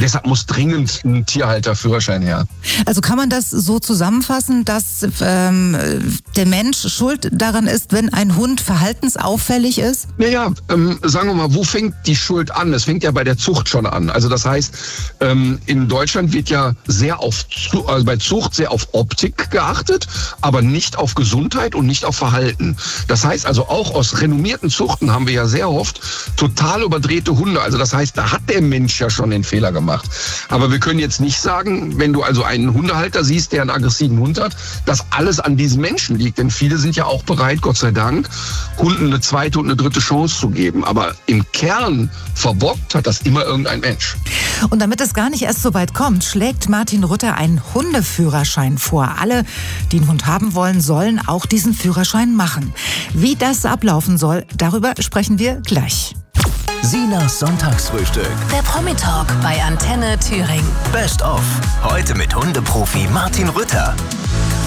deshalb muss dringend ein Tierhalterführerschein her. Also kann man das so zusammenfassen, dass der Mensch schuld daran ist, wenn ein Hund verhaltensauffällig ist? Naja, sagen wir mal, wo fängt die Schuld an? Es fängt ja bei der Zucht schon an. Also das heißt, in Deutschland wird ja bei Zucht sehr auf Optik geachtet, aber nicht auf Gesundheit und nicht auf Verhalten. Das heißt also, auch aus renommierten Zuchten haben wir ja sehr oft total überdrehte Hunde. Also das heißt, da hat der Mensch ja schon den Fehler gemacht. Aber wir können jetzt nicht sagen, wenn du also einen Hundehalter siehst, der einen aggressiven Hund hat, dass alles an diesem Menschen liegt. Denn viele sind ja auch bereit, Gott sei Dank, Hunden eine zweite und eine dritte Chance zu geben. Aber im Kern verbockt hat das immer irgendein Mensch. Und damit es gar nicht erst so weit kommt, schlägt Martin Rütter einen Hundeführerschein vor. Alle, die einen Hund haben wollen, sollen auch diesen Führerschein machen. Wie das ablaufen soll, darüber sprechen wir gleich. Sinas Sonntagsfrühstück. Der Promi-Talk bei Antenne Thüringen. Best of. Heute mit Hundeprofi Martin Rütter.